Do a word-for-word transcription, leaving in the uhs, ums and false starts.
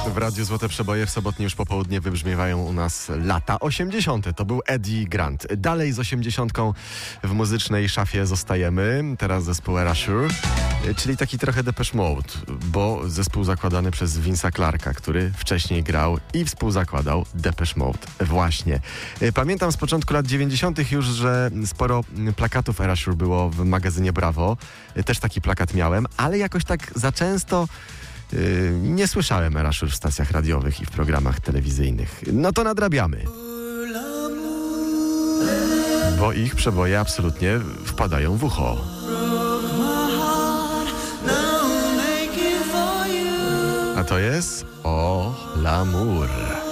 W Radiu Złote Przeboje w sobotnie już popołudnie wybrzmiewają u nas lata osiemdziesiąte. To był Eddie Grant. Dalej z osiemdziesiątką w muzycznej szafie zostajemy. Teraz zespół Erasure, czyli taki trochę Depeche Mode, bo zespół zakładany przez Vince'a Clarka, który wcześniej grał i współzakładał Depeche Mode. Właśnie. Pamiętam z początku lat dziewięćdziesiątych już, że sporo plakatów Erasure było w magazynie Bravo. Też taki plakat miałem, ale jakoś tak za często Yy, nie słyszałem Erasure w stacjach radiowych i w programach telewizyjnych. No to nadrabiamy. Bo ich przeboje absolutnie wpadają w ucho. A to jest O L'amour.